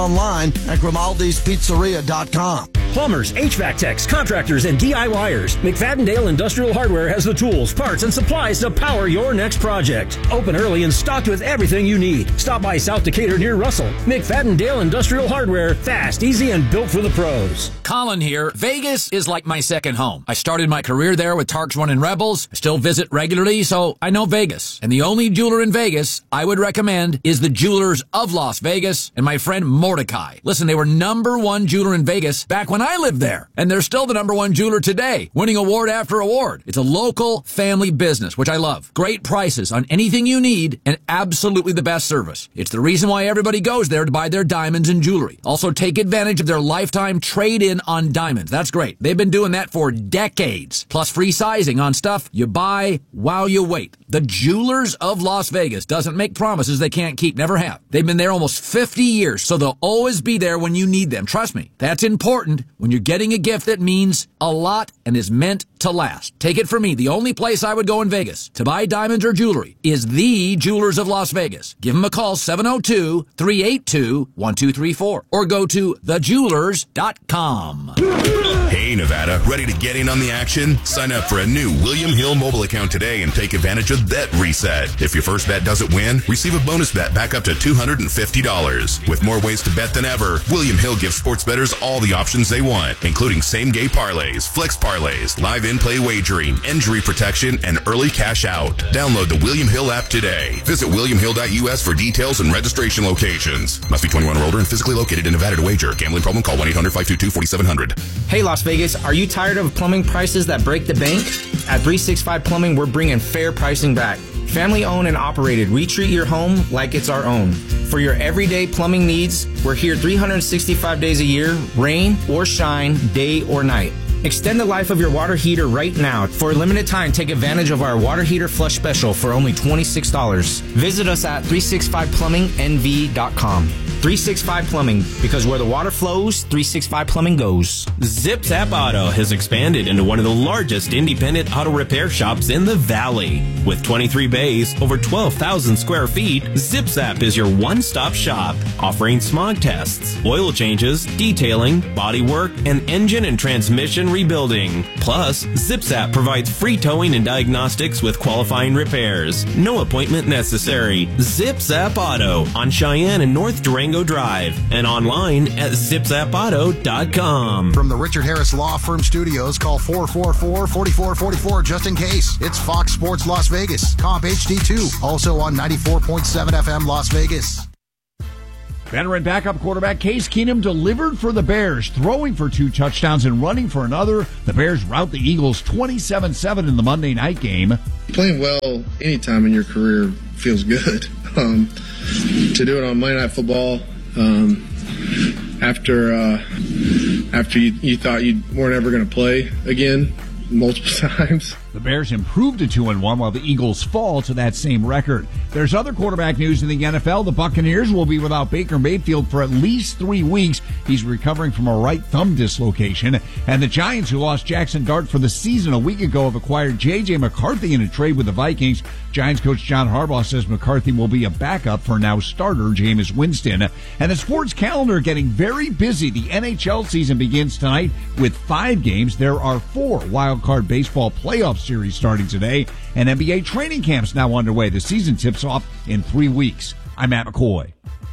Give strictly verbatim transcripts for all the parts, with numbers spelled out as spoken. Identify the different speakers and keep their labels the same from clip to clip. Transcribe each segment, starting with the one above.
Speaker 1: online at grimaldis pizzeria dot com.
Speaker 2: Plumbers, H V A C techs, contractors, and DIYers. McFadden-Dale Industrial Hardware has the tools, parts, and supplies to power your next project. Open early and stocked with everything you need. Stop by South Decatur near Russell. McFadden-Dale Industrial Hardware. Fast, easy, and built for the pros.
Speaker 3: Colin here. Vegas is like my second home. I started my career there with Tarks One and Rebels. I still visit regularly, so I know Vegas. And the only jeweler in Vegas I would recommend is the Jewelers of Las Vegas and my friend Mordecai. Listen, they were number one jeweler in Vegas back when I lived there. And they're still the number one jeweler today, winning award after award. It's a local family business, which I love. Great prices on anything you need and absolutely the best service. It's the reason why everybody goes there to buy their diamonds and jewelry. Also, take advantage of their lifetime trade-in on diamonds. That's great. They've been doing that for decades. Plus free sizing on stuff you buy while you wait. The Jewelers of Las Vegas doesn't make promises they can't keep. Never have. They've been there almost fifty years, so they'll always be there when you need them. Trust me. That's important when you're getting a gift that means a lot and is meant to last. Take it from me. The only place I would go in Vegas to buy diamonds or jewelry is the Jewelers of Las Vegas. Give them a call, seven oh two, three eight two, one two three four, or go to the jewelers dot com.
Speaker 4: Hey, Nevada, ready to get in on the action? Sign up for a new William Hill mobile account today and take advantage of Bet Reset. If your first bet doesn't win, receive a bonus bet back up to two hundred fifty dollars. With more ways to bet than ever, William Hill gives sports bettors all the options they want, including same-game parlays, flex parlays, live in-play wagering, injury protection, and early cash out. Download the William Hill app today. Visit william hill dot u s for details and registration locations. Must be twenty-one or older and physically located in Nevada to wager. Gambling problem? Call one eight hundred, five two two, four seven zero zero.
Speaker 5: Hey, Las Vegas, are you tired of plumbing prices that break the bank? At three sixty-five Plumbing, we're bringing fair pricing back. Family owned and operated, we treat your home like it's our own. For your everyday plumbing needs, we're here three hundred sixty-five days a year, rain or shine, day or night. Extend the life of your water heater right now. For a limited time, take advantage of our water heater flush special for only twenty-six dollars. Visit us at three sixty-five plumbing n v dot com. three sixty-five Plumbing, because where the water flows, three sixty-five Plumbing goes.
Speaker 6: Zip Zap Auto has expanded into one of the largest independent auto repair shops in the Valley. With twenty-three bays, over twelve thousand square feet, Zip Zap is your one-stop shop, offering smog tests, oil changes, detailing, body work, and engine and transmission rebuilding. Plus, Zip Zap provides free towing and diagnostics with qualifying repairs. No appointment necessary. Zip Zap Auto on Cheyenne and North Durango Drive, and online at zip zap auto dot com.
Speaker 7: From the Richard Harris Law Firm Studios, call four four four, four four four four just in case. It's Fox Sports Las Vegas, Comp H D two, also on ninety-four point seven F M Las Vegas.
Speaker 8: Veteran backup quarterback Case Keenum delivered for the Bears, throwing for two touchdowns and running for another. The Bears rout the Eagles twenty-seven seven in the Monday night game.
Speaker 9: Playing well anytime in your career feels good. Um, to do it on Monday Night Football um, after uh, after you, you thought you weren't ever going to play again multiple times.
Speaker 8: The Bears improved to two and one while the Eagles fall to that same record. There's other quarterback news in the N F L. The Buccaneers will be without Baker Mayfield for at least three weeks. He's recovering from a right thumb dislocation. And the Giants, who lost Jackson Dart for the season a week ago, have acquired J J McCarthy in a trade with the Vikings. Giants coach John Harbaugh says McCarthy will be a backup for now starter Jameis Winston. And the sports calendar getting very busy. The N H L season begins tonight with five games. There are four wild card baseball playoff series starting today, and N B A training camps now underway. The season tips off in three weeks. I'm Matt McCoy.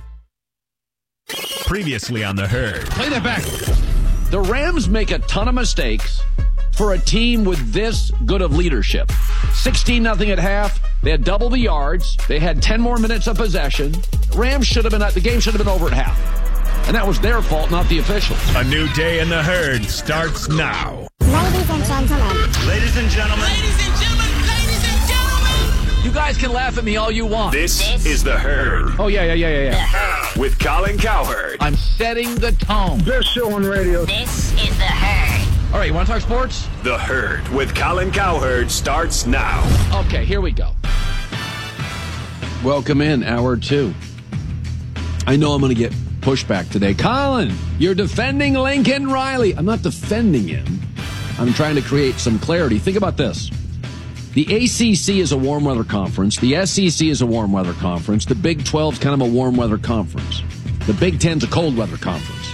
Speaker 10: Previously on The Herd.
Speaker 11: Play that back. The Rams make a ton of mistakes for a team with this good of leadership. sixteen nothing at half. They had double the yards. They had ten more minutes of possession. Rams should have been, the game should have been over at half. And that was their fault, not the officials.
Speaker 10: A new day in The Herd starts now.
Speaker 12: Ladies and gentlemen.
Speaker 10: Ladies and gentlemen.
Speaker 12: Ladies and gentlemen. Ladies and gentlemen.
Speaker 11: You guys can laugh at me all you want.
Speaker 10: This, this is The Herd.
Speaker 11: Oh, yeah, yeah, yeah, yeah, yeah.
Speaker 10: With Colin Cowherd.
Speaker 11: I'm setting the tone.
Speaker 9: Best show on radio.
Speaker 12: This is The Herd.
Speaker 11: All right, you want to talk sports?
Speaker 10: The Herd with Colin Cowherd starts now.
Speaker 11: Okay, here we go. Welcome in, hour two. I know I'm going to get pushback today. Colin, you're defending Lincoln Riley. I'm not defending him. I'm trying to create some clarity. Think about this. The A C C is a warm weather conference. The S E C is a warm weather conference. The Big twelve is kind of a warm weather conference. The Big Ten's a cold weather conference.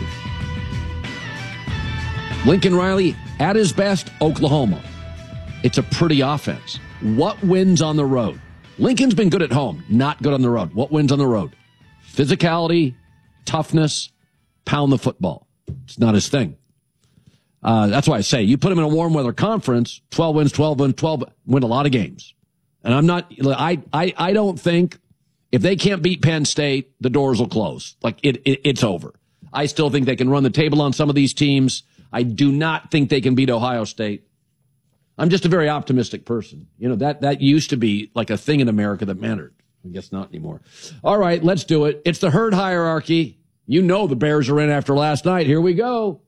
Speaker 11: Lincoln Riley, at his best, Oklahoma. It's a pretty offense. What wins on the road? Lincoln's been good at home, not good on the road. What wins on the road? Physicality, toughness, pound the football. It's not his thing. Uh, that's why I say you put him in a warm weather conference, twelve wins, twelve wins, twelve, win a lot of games. And I'm not, I, I, I don't think if they can't beat Penn State, the doors will close. Like it, it, it's over. I still think they can run the table on some of these teams. I do not think they can beat Ohio State. I'm just a very optimistic person. You know, that, that used to be like a thing in America that mattered. I guess not anymore. All right, let's do it. It's the herd hierarchy. You know the Bears are in after last night. Here we go.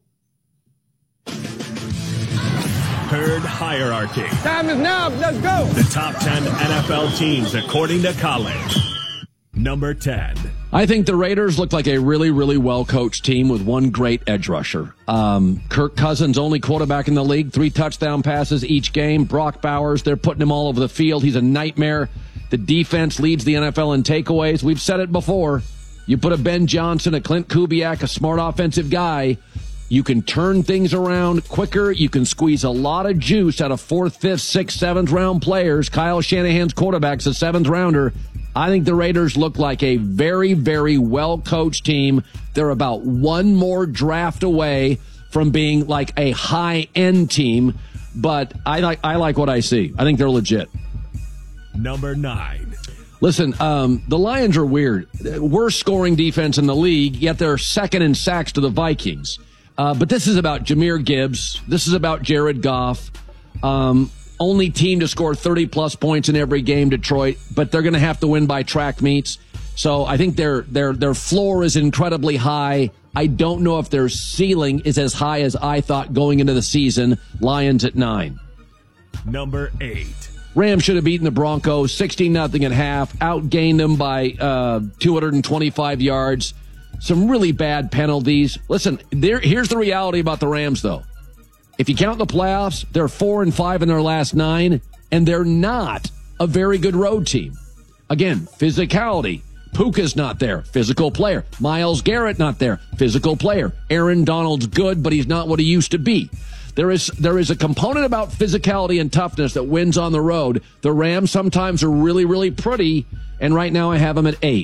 Speaker 10: Herd hierarchy.
Speaker 13: Time is now. Let's go.
Speaker 10: The top ten N F L teams according to college. Number ten.
Speaker 11: I think the Raiders look like a really, really well-coached team with one great edge rusher. Um, Kirk Cousins, only quarterback in the league, three touchdown passes each game. Brock Bowers, they're putting him all over the field. He's a nightmare. The defense leads the N F L in takeaways. We've said it before. You put a Ben Johnson, a Clint Kubiak, a smart offensive guy, you can turn things around quicker. You can squeeze a lot of juice out of fourth, fifth, sixth, seventh round players. Kyle Shanahan's quarterback's a seventh rounder. I think the Raiders look like a very, very well-coached team. They're about one more draft away from being like a high-end team, but I like I like what I see. I think they're legit.
Speaker 10: Number nine.
Speaker 11: Listen, um, the Lions are weird. Worst scoring defense in the league, yet they're second in sacks to the Vikings. Uh, but this is about Jahmyr Gibbs. This is about Jared Goff. Um, only team to score thirty-plus points in every game, Detroit, but they're going to have to win by track meets. So I think their their their floor is incredibly high. I don't know if their ceiling is as high as I thought going into the season. Lions at nine.
Speaker 10: Number eight.
Speaker 11: Rams should have beaten the Broncos sixteen nothing at half, outgained them by uh, two hundred twenty-five yards. Some really bad penalties. Listen, there, here's the reality about the Rams, though. If you count the playoffs, they're four and five in their last nine, and they're not a very good road team. Again, physicality. Puka's not there. Physical player. Myles Garrett not there. Physical player. Aaron Donald's good, but he's not what he used to be. There is there is a component about physicality and toughness that wins on the road. The Rams sometimes are really, really pretty, and right now I have them at eight.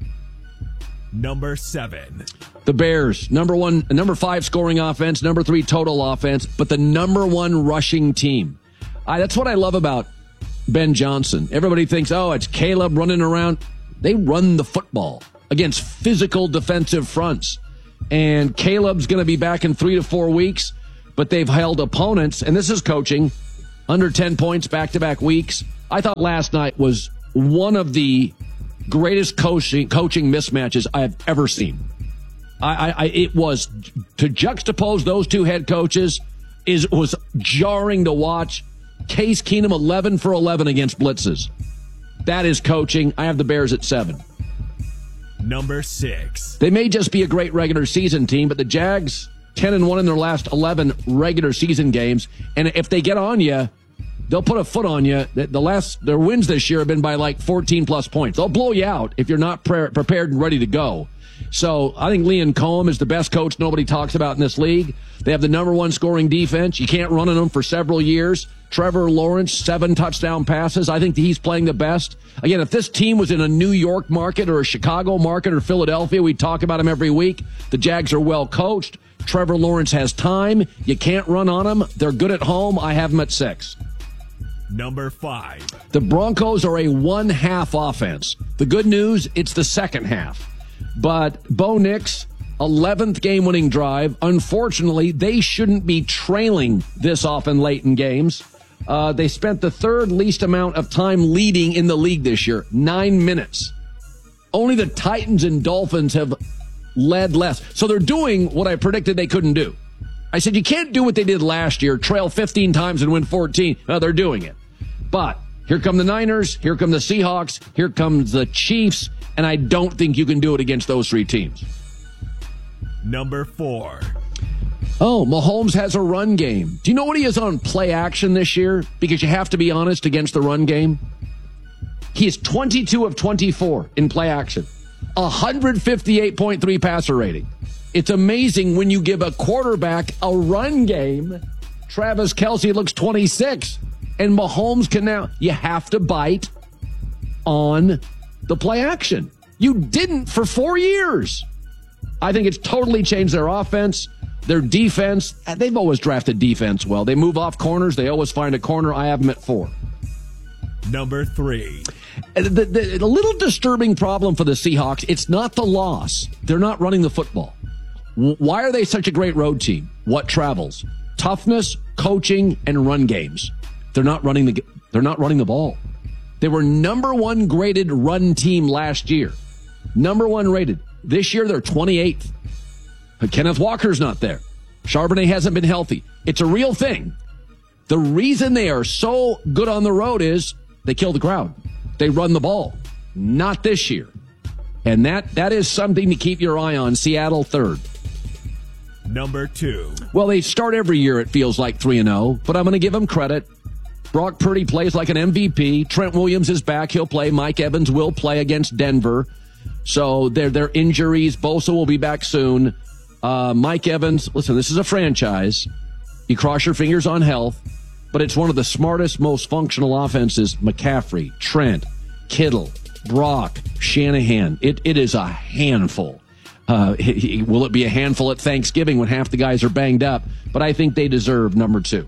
Speaker 10: Number seven.
Speaker 11: The Bears, number one, number five scoring offense, number three total offense, but the number one rushing team. I, that's what I love about Ben Johnson. Everybody thinks, oh, it's Caleb running around. They run the football against physical defensive fronts. And Caleb's going to be back in three to four weeks, but they've held opponents, and this is coaching, under ten points back-to-back weeks. I thought last night was one of the greatest coaching coaching mismatches I have ever seen. I, I, it was to juxtapose those two head coaches is was jarring to watch. Case Keenum eleven for eleven against blitzes. That is coaching. I have the Bears at seven.
Speaker 10: Number six.
Speaker 11: They may just be a great regular season team, but the Jags ten and one in their last eleven regular season games, and if they get on you, they'll put a foot on you. The last their wins this year have been by like fourteen plus points. They'll blow you out if you're not pre- prepared and ready to go. So I think Liam Cohen is the best coach nobody talks about in this league. They have the number one scoring defense. You can't run on them for several years. Trevor Lawrence, seven touchdown passes. I think he's playing the best. Again, if this team was in a New York market or a Chicago market or Philadelphia, we'd talk about them every week. The Jags are well coached. Trevor Lawrence has time. You can't run on them. They're good at home. I have them at six.
Speaker 10: Number five.
Speaker 11: The Broncos are a one-half offense. The good news, it's the second half. But Bo Nix, eleventh game-winning drive. Unfortunately, they shouldn't be trailing this often late in games. Uh, they spent the third least amount of time leading in the league this year, nine minutes. Only the Titans and Dolphins have led less. So they're doing what I predicted they couldn't do. I said, you can't do what they did last year, trail fifteen times and win fourteen. No, they're doing it. But here come the Niners, here come the Seahawks, here comes the Chiefs, and I don't think you can do it against those three teams.
Speaker 10: Number four.
Speaker 11: Oh, Mahomes has a run game. Do you know what he is on play action this year? Because you have to be honest against the run game. He is twenty-two of twenty-four in play action. one fifty-eight point three passer rating. It's amazing when you give a quarterback a run game. Travis Kelce looks twenty-six, and Mahomes can now, you have to bite on the play action. You didn't for four years. I think it's totally changed their offense, their defense. They've always drafted defense well. They move off corners. They always find a corner. I have them at four.
Speaker 10: Number three.
Speaker 11: The, the, the little disturbing problem for the Seahawks, it's not the loss. They're not running the football. Why are they such a great road team? What travels? Toughness, coaching, and run games. They're not running the they're not running the ball. They were number one graded run team last year. Number one rated. This year they're twenty-eighth. But Kenneth Walker's not there. Charbonnet hasn't been healthy. It's a real thing. The reason they are so good on the road is they kill the crowd. They run the ball. Not this year. And that that is something to keep your eye on. Seattle third.
Speaker 10: Number two.
Speaker 11: Well, they start every year, it feels like three and oh, but I'm going to give them credit. Brock Purdy plays like an M V P. Trent Williams is back. He'll play. Mike Evans will play against Denver. So their their injuries. Bosa will be back soon. Uh, Mike Evans, listen, this is a franchise. You cross your fingers on health, but it's one of the smartest, most functional offenses. McCaffrey, Trent, Kittle, Brock, Shanahan. It It is a handful. Uh, he, he, will it be a handful at Thanksgiving when half the guys are banged up? But I think they deserve number two.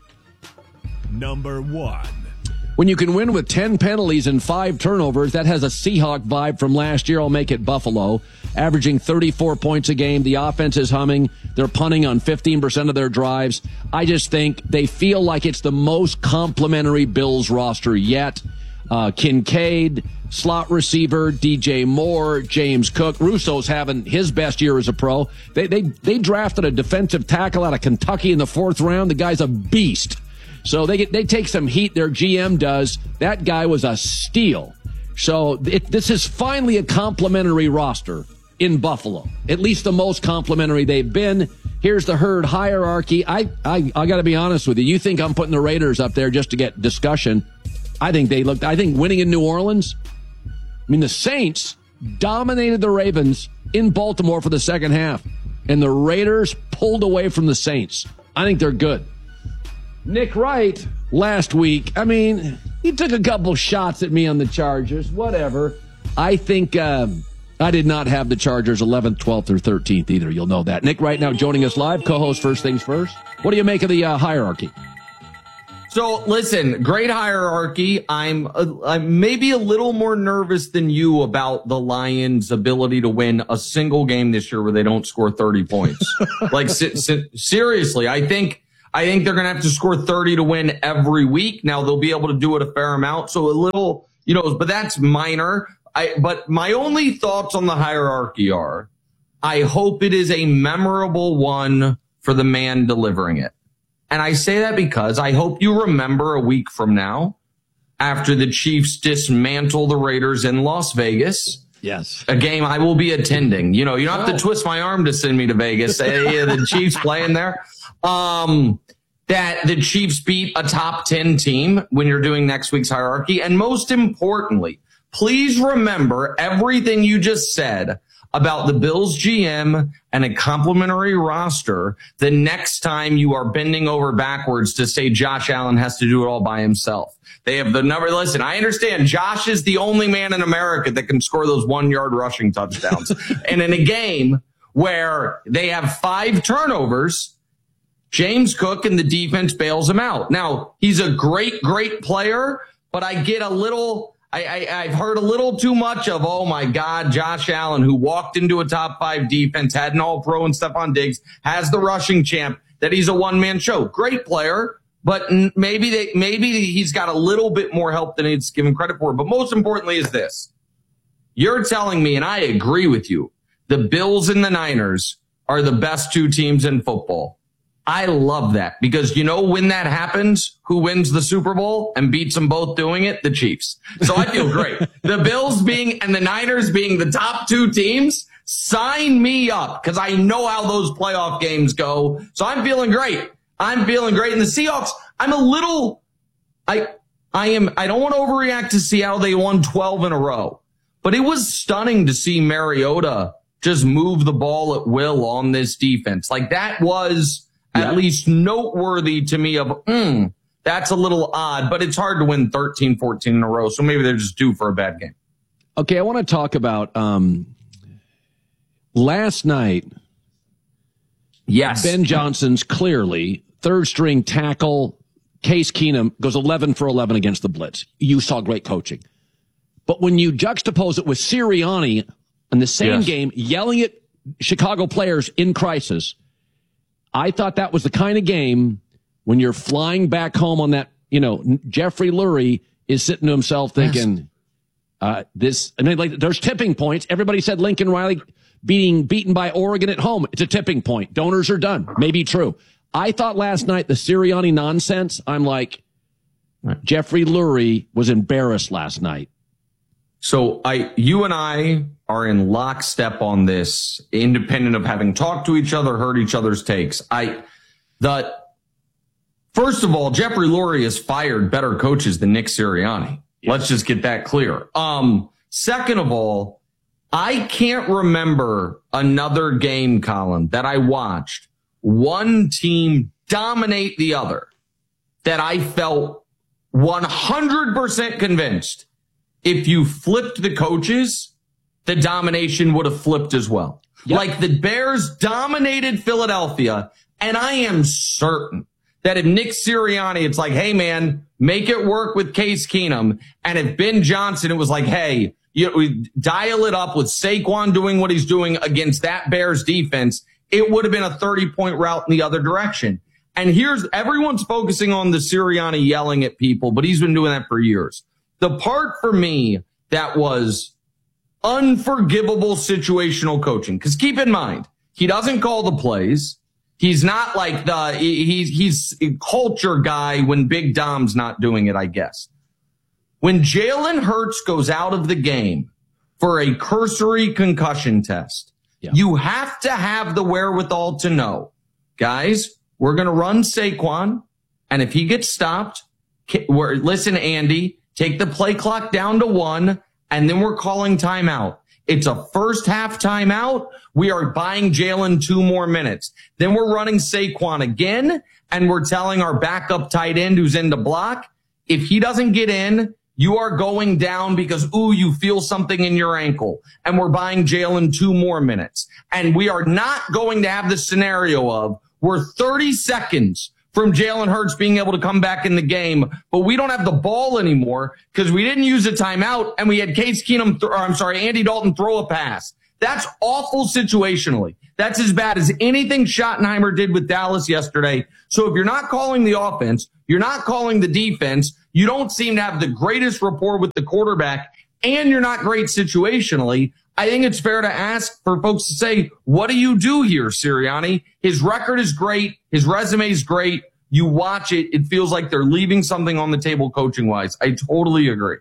Speaker 10: Number one.
Speaker 11: When you can win with ten penalties and five turnovers, that has a Seahawk vibe from last year. I'll make it Buffalo, averaging thirty-four points a game. The offense is humming. They're punting on fifteen percent of their drives. I just think they feel like it's the most complimentary Bills roster yet. Uh, Kincaid, slot receiver, D J Moore, James Cook. Russo's having his best year as a pro. They, they, they drafted a defensive tackle out of Kentucky in the fourth round. The guy's a beast. So they get, they take some heat. Their G M does. That guy was a steal. So it, this is finally a complimentary roster in Buffalo. At least the most complimentary they've been. Here's the herd hierarchy. I, I, I got to be honest with you. You think I'm putting the Raiders up there just to get discussion? I think they looked, I think winning in New Orleans, I mean, the Saints dominated the Ravens in Baltimore for the second half, and the Raiders pulled away from the Saints. I think they're good. Nick Wright, last week, I mean, he took a couple shots at me on the Chargers, whatever. I think um, I did not have the Chargers eleventh, twelfth, or thirteenth either. You'll know that. Nick Wright now joining us live, co-host First Things First. What do you make of the uh, hierarchy?
Speaker 13: So listen, great hierarchy. I'm uh, I'm maybe a little more nervous than you about the Lions' ability to win a single game this year where they don't score thirty points. Like si- si- seriously, I think I think they're going to have to score thirty to win every week. Now they'll be able to do it a fair amount. So a little, you know, but that's minor. I but my only thoughts on the hierarchy are, I hope it is a memorable one for the man delivering it. And I say that because I hope you remember a week from now, after the Chiefs dismantle the Raiders in Las Vegas.
Speaker 11: Yes.
Speaker 13: A game I will be attending. You know, you don't have to twist my arm to send me to Vegas. Hey, the Chiefs playing there. Um, that the Chiefs beat a top ten team when you're doing next week's hierarchy. And most importantly, please remember everything you just said about the Bills G M and a complimentary roster the next time you are bending over backwards to say Josh Allen has to do it all by himself. They have the number. Listen, I understand Josh is the only man in America that can score those one-yard rushing touchdowns. And in a game where they have five turnovers, James Cook and the defense bails him out. Now, he's a great, great player, but I get a little... I, I, I've heard a little too much of, oh, my God, Josh Allen, who walked into a top five defense, had an all-pro and Stephon Diggs, has the rushing champ, that he's a one-man show. Great player, but maybe they, maybe he's got a little bit more help than he's given credit for. But most importantly is this. You're telling me, and I agree with you, the Bills and the Niners are the best two teams in football. I love that because, you know, when that happens, who wins the Super Bowl and beats them both doing it? The Chiefs. So I feel great. The Bills being and the Niners being the top two teams, sign me up because I know how those playoff games go. So I'm feeling great. I'm feeling great. And the Seahawks, I'm a little, I, I am, I don't want to overreact to Seattle. They won twelve in a row. but it was stunning to see Mariota just move the ball at will on this defense. Like that was yeah. at least noteworthy to me of, mm, that's a little odd, but it's hard to win thirteen, fourteen in a row. So maybe they're just due for a bad game.
Speaker 11: Okay. I want to talk about, um, last night.
Speaker 13: Yes.
Speaker 11: Ben Johnson's clearly third string tackle. Case Keenum goes eleven for eleven against the blitz. You saw great coaching. But when you juxtapose it with Sirianni in the same yes. game, yelling at Chicago players in crisis, I thought that was the kind of game when you're flying back home on that, you know, Jeffrey Lurie is sitting to himself thinking, yes. uh, this, I mean, like, there's tipping points. Everybody said Lincoln Riley being beaten by Oregon at home. It's a tipping point. Donors are done. Maybe true. I thought last night the Sirianni nonsense, I'm like, Jeffrey Lurie was embarrassed last night.
Speaker 13: So I, you and I are in lockstep on this, independent of having talked to each other, heard each other's takes. I, the, first of all, Jeffrey Lurie has fired better coaches than Nick Sirianni. Yes. Let's just get that clear. Um, second of all, I can't remember another game, Colin, that I watched one team dominate the other that I felt one hundred percent convinced if you flipped the coaches, the domination would have flipped as well. Yep. Like the Bears dominated Philadelphia, and I am certain that if Nick Sirianni, it's like, hey, man, make it work with Case Keenum. And if Ben Johnson, it was like, hey, you know, dial it up with Saquon doing what he's doing against that Bears defense, it would have been a thirty-point route in the other direction. And here's, everyone's focusing on the Sirianni yelling at people, but he's been doing that for years. The part for me that was unforgivable situational coaching, because keep in mind, he doesn't call the plays. He's not like the, he's, he's a culture guy when Big Dom's not doing it, I guess. When Jalen Hurts goes out of the game for a cursory concussion test, yeah. you have to have the wherewithal to know, guys, we're going to run Saquon, and if he gets stopped, we're, listen, Andy, take the play clock down to one, and then we're calling timeout. It's a first half timeout. We are buying Jalen two more minutes. Then we're running Saquon again, and we're telling our backup tight end who's in the block, if he doesn't get in, you are going down because, ooh, you feel something in your ankle. And we're buying Jalen two more minutes. And we are not going to have the scenario of we're thirty seconds from Jalen Hurts being able to come back in the game, but we don't have the ball anymore because we didn't use a timeout and we had Case Keenum, th- or I'm sorry, Andy Dalton throw a pass. That's awful situationally. That's as bad as anything Schottenheimer did with Dallas yesterday. So if you're not calling the offense, you're not calling the defense, you don't seem to have the greatest rapport with the quarterback, and you're not great situationally, I think it's fair to ask for folks to say, what do you do here, Sirianni? His record is great. His resume is great. You watch it, it feels like they're leaving something on the table coaching-wise. I totally agree.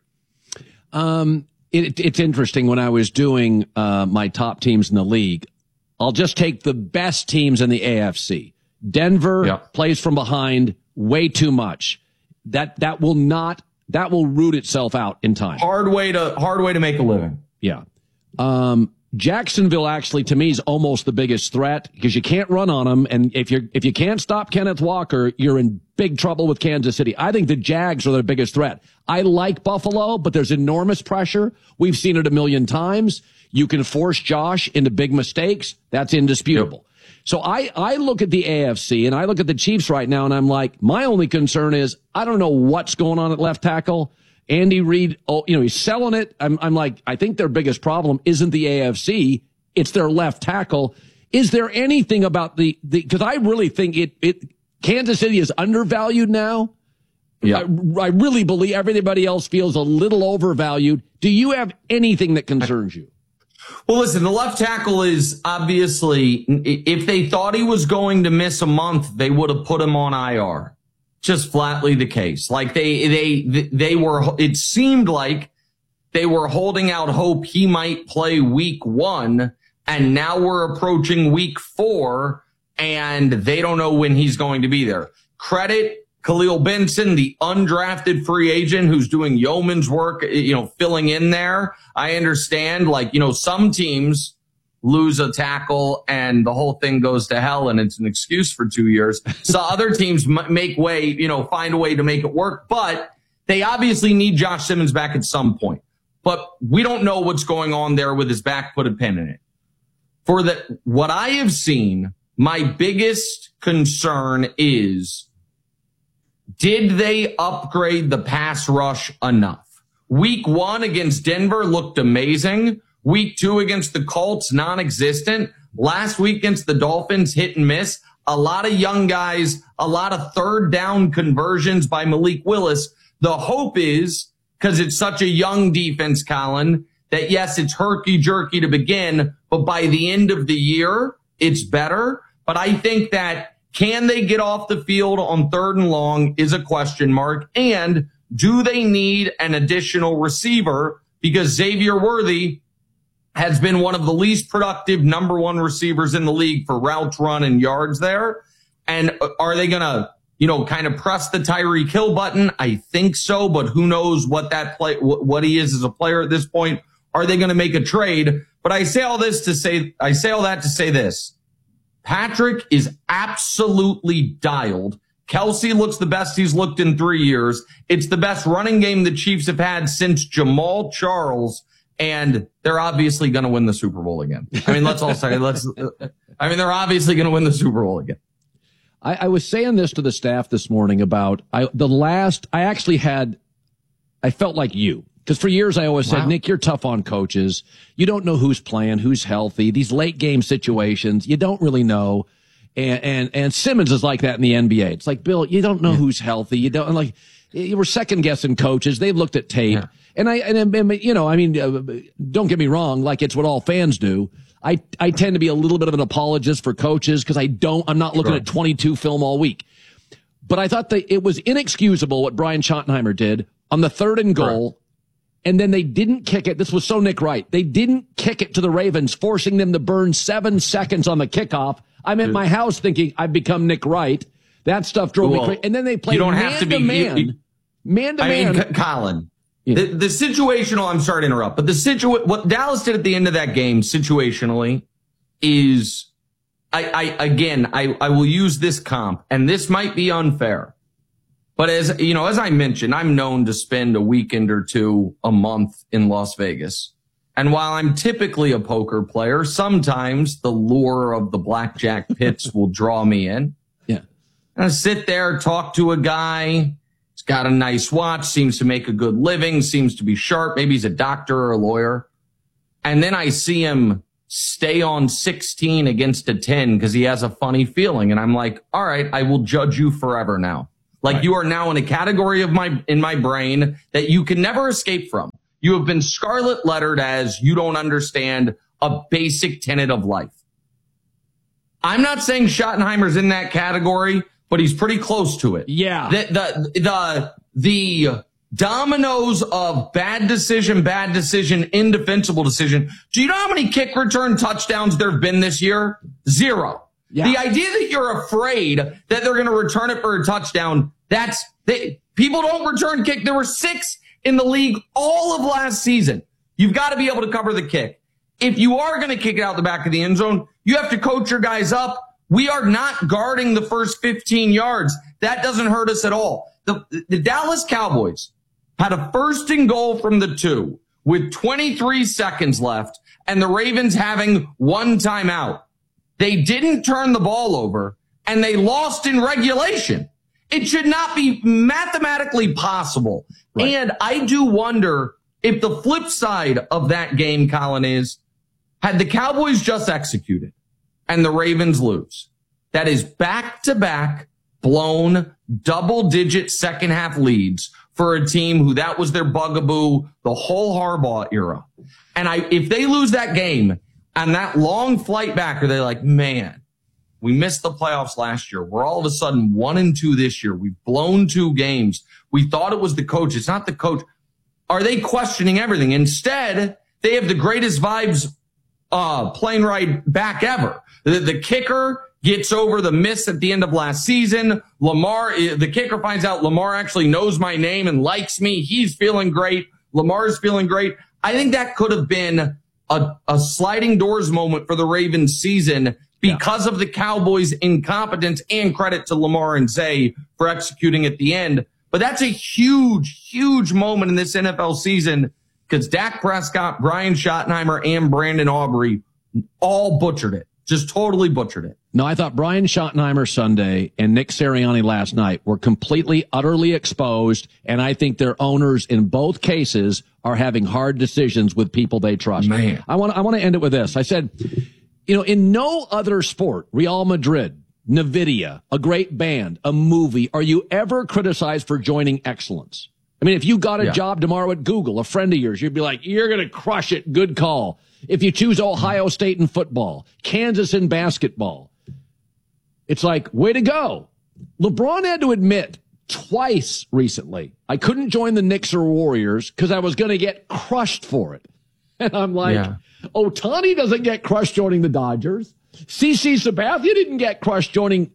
Speaker 11: Um, it, it's interesting. When I was doing uh, my top teams in the league, I'll just take the best teams in the A F C. Denver yeah. plays from behind way too much. That that will not that will root itself out in time.
Speaker 13: Hard way to hard way to make a living.
Speaker 11: Yeah. Um, Jacksonville actually to me is almost the biggest threat because you can't run on them, and if you if you can't stop Kenneth Walker, you're in big trouble with Kansas City. I think the Jags are their biggest threat. I like Buffalo, but there's enormous pressure. We've seen it a million times. You can force Josh into big mistakes. That's indisputable. Yep. So I, I look at the A F C and I look at the Chiefs right now and I'm like, my only concern is I don't know what's going on at left tackle. Andy Reid, oh, you know, he's selling it. I'm, I'm like, I think their biggest problem isn't the A F C. It's their left tackle. Is there anything about the, the, cause I really think it, it, Kansas City is undervalued now. Yeah. I, I really believe everybody else feels a little overvalued. Do you have anything that concerns you?
Speaker 13: Well, listen, the left tackle is obviously, if they thought he was going to miss a month, they would have put him on I R. Just flatly the case. Like they, they, they were, it seemed like they were holding out hope he might play week one. And now we're approaching week four and they don't know when he's going to be there. Credit Khalil Benson, the undrafted free agent who's doing yeoman's work, you know, filling in there. I understand, like, you know, some teams lose a tackle and the whole thing goes to hell and it's an excuse for two years. So other teams m- make way, you know, find a way to make it work, but they obviously need Josh Simmons back at some point. But we don't know what's going on there with his back, put a pin in it. For the, what I have seen, my biggest concern is, did they upgrade the pass rush enough? Week one against Denver looked amazing. Week two against the Colts, non-existent. Last week against the Dolphins, hit and miss. A lot of young guys, a lot of third down conversions by Malik Willis. The hope is, because it's such a young defense, Colin, that yes, it's herky-jerky to begin, but by the end of the year, it's better. But I think that can they get off the field on third and long is a question mark. And do they need an additional receiver? Because Xavier Worthy has been one of the least productive number one receivers in the league for routes run and yards there. And are they going to, you know, kind of press the Tyreek Hill button? I think so, but who knows what that play, what he is as a player at this point. Are they going to make a trade? But I say all this to say, I say all that to say this. Patrick is absolutely dialed. Kelsey looks the best he's looked in three years. It's the best running game the Chiefs have had since Jamal Charles. And they're obviously going to win the Super Bowl again. I mean, let's all say, let's, I mean, they're obviously going to win the Super Bowl again.
Speaker 11: I, I was saying this to the staff this morning about I, the last, I actually had, I felt like you. Because for years I always wow. said, Nick, you're tough on coaches. You don't know who's playing, who's healthy. These late game situations, you don't really know. And, and, and Simmons is like that in the N B A. It's like, Bill, you don't know yeah. who's healthy. You don't like, you were second guessing coaches. They've looked at tape. Yeah. And I, and, and, you know, I mean, uh, don't get me wrong. Like it's what all fans do. I, I tend to be a little bit of an apologist for coaches because I don't, I'm not looking sure. at twenty-two film all week. But I thought that it was inexcusable what Brian Schottenheimer did on the third and goal. Right. And then they didn't kick it. This was so Nick Wright. They didn't kick it to the Ravens, forcing them to burn seven seconds on the kickoff. I'm at my house thinking I've become Nick Wright. That stuff drove well, me crazy. And then they played man to man. Man to man.
Speaker 13: I mean, Colin, yeah. the, the situational, I'm sorry to interrupt, but the situ, what Dallas did at the end of that game situationally is, I, I again, I, I will use this comp, and this might be unfair. But as, you know, as I mentioned, I'm known to spend a weekend or two a month in Las Vegas. And while I'm typically a poker player, sometimes the lure of the blackjack pits will draw me in.
Speaker 11: Yeah.
Speaker 13: And I sit there, talk to a guy. He's got a nice watch, seems to make a good living, seems to be sharp. Maybe he's a doctor or a lawyer. And then I see him stay on sixteen against a ten because he has a funny feeling. And I'm like, all right, I will judge you forever now. Like right. You are now in a category of my, in my brain that you can never escape from. You have been scarlet lettered as you don't understand a basic tenet of life. I'm not saying Schottenheimer's in that category, but he's pretty close to it.
Speaker 11: Yeah.
Speaker 13: The, the, the, the dominoes of bad decision, bad decision, indefensible decision. Do you know how many kick return touchdowns there have been this year? Zero. Yeah. The idea that you're afraid that they're going to return it for a touchdown, that's, they, people don't return kick. There were six in the league all of last season. You've got to be able to cover the kick. If you are going to kick it out the back of the end zone, you have to coach your guys up. We are not guarding the first fifteen yards. That doesn't hurt us at all. The, the Dallas Cowboys had a first and goal from the two with twenty-three seconds left and the Ravens having one timeout. They didn't turn the ball over and they lost in regulation. It should not be mathematically possible. Right. And I do wonder if the flip side of that game, Colin, is had the Cowboys just executed and the Ravens lose, that is back-to-back blown double-digit second-half leads for a team who that was their bugaboo the whole Harbaugh era. And I, if they lose that game and that long flight back, are they like, man, we missed the playoffs last year. We're all of a sudden one and two this year. We've blown two games. We thought it was the coach. It's not the coach. Are they questioning everything? Instead, they have the greatest vibes uh plane ride back ever. The, the kicker gets over the miss at the end of last season. Lamar, the kicker finds out Lamar actually knows my name and likes me. He's feeling great. Lamar's feeling great. I think that could have been a, a sliding doors moment for the Ravens season because yeah. of the Cowboys' incompetence, and credit to Lamar and Zay for executing at the end. But that's a huge, huge moment in this N F L season because Dak Prescott, Brian Schottenheimer, and Brandon Aubrey all butchered it. Just totally butchered it.
Speaker 11: No, I thought Brian Schottenheimer Sunday and Nick Sirianni last night were completely, utterly exposed, and I think their owners in both cases are having hard decisions with people they trust.
Speaker 13: Man.
Speaker 11: I want I want to end it with this. I said, you know, in no other sport, Real Madrid, NVIDIA, a great band, a movie, are you ever criticized for joining excellence? I mean, if you got a
Speaker 13: yeah.
Speaker 11: job tomorrow at Google, a friend of yours, you'd be like, you're going to crush it. Good call. If you choose Ohio State in football, Kansas in basketball, it's like, way to go. LeBron had to admit twice recently, I couldn't join the Knicks or Warriors because I was going to get crushed for it. And I'm like, yeah. Ohtani doesn't get crushed joining the Dodgers. C C Sabathia didn't get crushed joining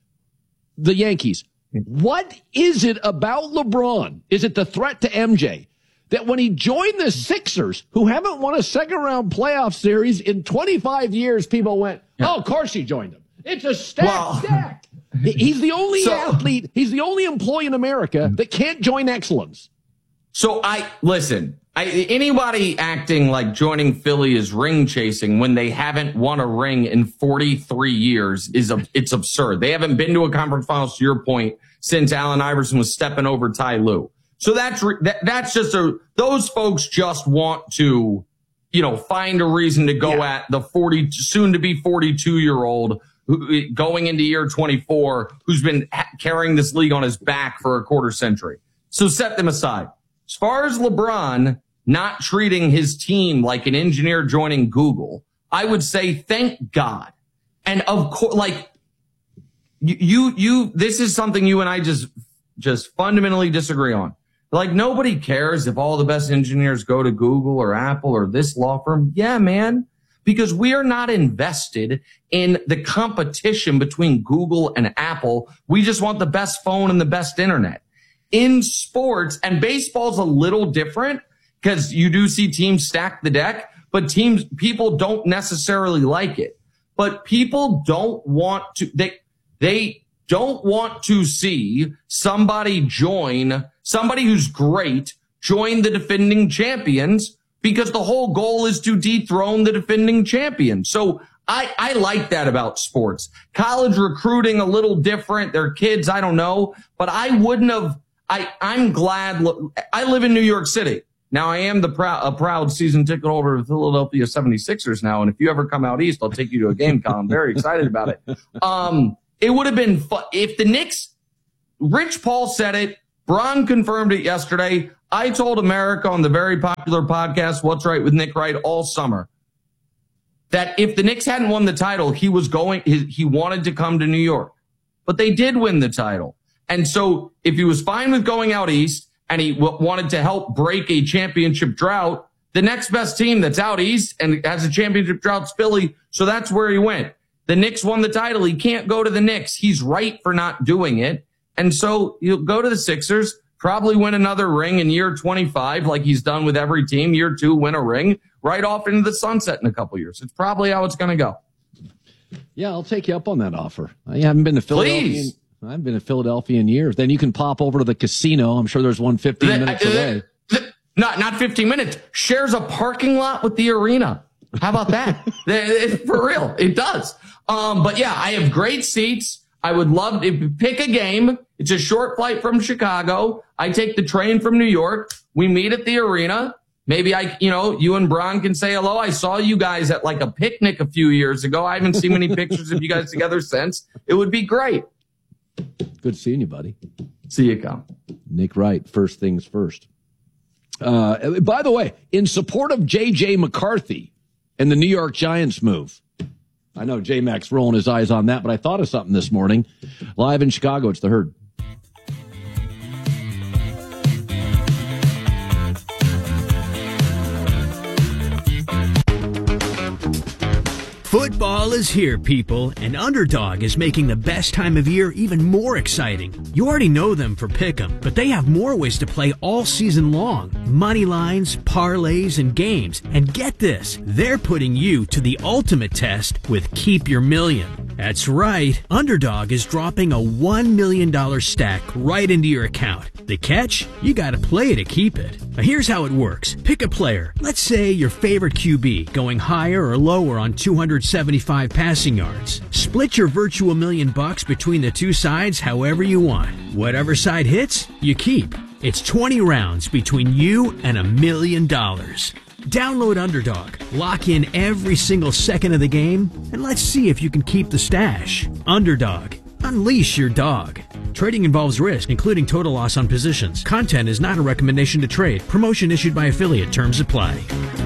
Speaker 11: the Yankees. What is it about LeBron? Is it the threat to M J? That when he joined the Sixers, who haven't won a second-round playoff series in twenty-five years, people went, oh, of course he joined them. It's a stack, well, stack. He's the only so, athlete, he's the only employee in America that can't join excellence.
Speaker 13: So I, listen, I, anybody acting like joining Philly is ring chasing when they haven't won a ring in forty-three years is, a, it's absurd. They haven't been to a conference finals, to your point, since Allen Iverson was stepping over Ty Lue. So that's, that, that's just a, those folks just want to, you know, find a reason to go yeah. at the forty, soon to be forty-two year old who, going into year twenty-four, who's been ha- carrying this league on his back for a quarter century. So set them aside. As far as LeBron not treating his team like an engineer joining Google, I would say thank God. And of course, like you, you, you, this is something you and I just, just fundamentally disagree on. Like, nobody cares if all the best engineers go to Google or Apple or this law firm. Yeah, man, because we are not invested in the competition between Google and Apple. We just want the best phone and the best internet. In sports, and baseball's a little different because you do see teams stack the deck, but teams, people don't necessarily like it. But people don't want to, they, they don't want to see somebody join Somebody who's great join the defending champions because the whole goal is to dethrone the defending champion. So I, I like that about sports. College recruiting, a little different. They're kids, I don't know. But I wouldn't have, I, I'm glad. I live in New York City. Now I am the proud, a proud season ticket holder of the Philadelphia seventy-sixers now. And if you ever come out east, I'll take you to a game, Colin. I'm very excited about it. Um, it would have been fun if the Knicks, Rich Paul said it. Bron confirmed it yesterday. I told America on the very popular podcast, What's Right with Nick Wright, all summer, that if the Knicks hadn't won the title, he was going, he, he wanted to come to New York. But they did win the title. And so if he was fine with going out east and he w- wanted to help break a championship drought, the next best team that's out east and has a championship drought is Philly. So that's where he went. The Knicks won the title. He can't go to the Knicks. He's right for not doing it. And so you'll go to the Sixers, probably win another ring in year twenty-five, like he's done with every team. Year two, win a ring, right off into the sunset in a couple years. It's probably how it's going to go.
Speaker 11: Yeah, I'll take you up on that offer. I haven't been to Philadelphia.
Speaker 13: Please.
Speaker 11: In, I haven't been to Philadelphia in years. Then you can pop over to the casino. I'm sure there's one fifteen the, minutes uh, away.
Speaker 13: The, not not fifteen minutes. Shares a parking lot with the arena. How about that? It's for real. It does. Um, but yeah, I have great seats. I would love to pick a game. It's a short flight from Chicago. I take the train from New York. We meet at the arena. Maybe I, you know, you and Bron can say hello. I saw you guys at like a picnic a few years ago. I haven't seen many pictures of you guys together since. It would be great.
Speaker 11: Good seeing you, buddy.
Speaker 13: See you, Cal.
Speaker 11: Nick Wright, first things first. Uh, by the way, in support of J J McCarthy and the New York Giants move, I know J-Mac's rolling his eyes on that, but I thought of something this morning. Live in Chicago, it's The Herd.
Speaker 14: Football Fall is here, people, and Underdog is making the best time of year even more exciting. You already know them for Pick'em, but they have more ways to play all season long. Money lines, parlays, and games. And get this, they're putting you to the ultimate test with Keep Your Million. That's right, Underdog is dropping a one million dollars stack right into your account. The catch? You gotta play to keep it. Now here's how it works. Pick a player. Let's say your favorite Q B, going higher or lower on two hundred seventy-five passing yards. Split your virtual million bucks between the two sides however you want. Whatever side hits, you keep. It's twenty rounds between you and a million dollars. Download Underdog, lock in every single second of the game, and let's see if you can keep the stash. Underdog. Unleash your dog. Trading involves risk, including total loss on positions. Content is not a recommendation to trade. Promotion issued by affiliate. Terms apply.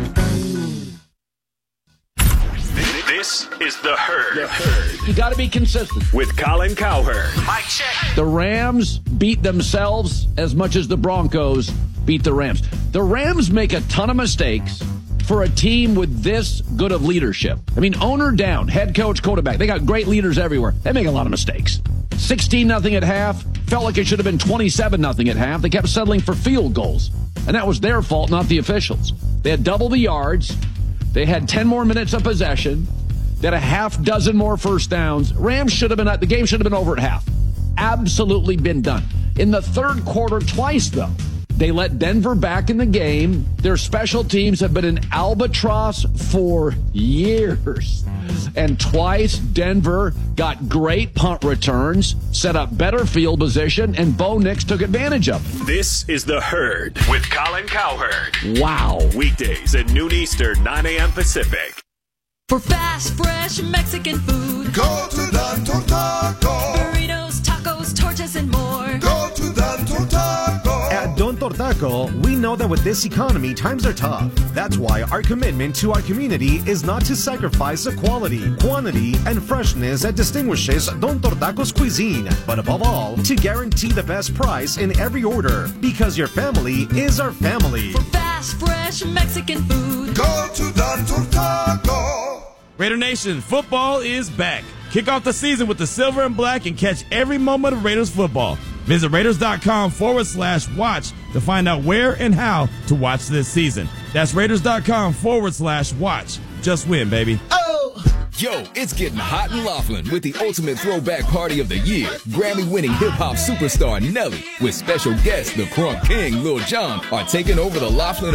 Speaker 10: This is The Herd. The Herd.
Speaker 11: You got to be consistent.
Speaker 10: With Colin Cowherd.
Speaker 11: Mike check. The Rams beat themselves as much as the Broncos beat the Rams. The Rams make a ton of mistakes for a team with this good of leadership. I mean, owner down, head coach, quarterback. They got great leaders everywhere. They make a lot of mistakes. sixteen nothing at half. Felt like it should have been twenty-seven nothing at half. They kept settling for field goals. And that was their fault, not the officials. They had double the yards. They had ten more minutes of possession. They had a half dozen more first downs. Rams should have been, the game should have been over at half. Absolutely been done. In the third quarter, twice though, they let Denver back in the game. Their special teams have been an albatross for years. And twice, Denver got great punt returns, set up better field position, and Bo Nix took advantage of it.
Speaker 10: This is The Herd with Colin Cowherd.
Speaker 11: Wow.
Speaker 10: Weekdays at noon Eastern, nine a.m. Pacific.
Speaker 15: For fast, fresh Mexican food,
Speaker 16: go to Don Tortaco.
Speaker 15: Burritos, tacos, tortas, and more.
Speaker 16: Go to Don Tortaco.
Speaker 17: At Don Tortaco, we know that with this economy, times are tough. That's why our commitment to our community is not to sacrifice the quality, quantity, and freshness that distinguishes Don Tortaco's cuisine, but above all, to guarantee the best price in every order, because your family is our family.
Speaker 15: For fast, fresh Mexican food,
Speaker 16: go to Don Tortaco.
Speaker 18: Raider Nation, football is back. Kick off the season with the silver and black and catch every moment of Raiders football. Visit Raiders.com forward slash watch to find out where and how to watch this season. That's Raiders.com forward slash watch. Just win, baby.
Speaker 19: Oh! Yo, it's getting hot in Laughlin with the ultimate throwback party of the year. Grammy-winning hip-hop superstar Nelly with special guests the Crunk King, Lil Jon, are taking over the Laughlin